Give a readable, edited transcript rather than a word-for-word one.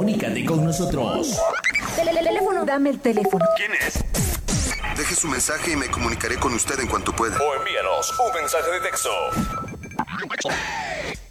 Comunícate con nosotros. Teléfono. Dame el teléfono. ¿Quién es? Deje su mensaje y me comunicaré con usted en cuanto pueda. O envíanos un mensaje de texto.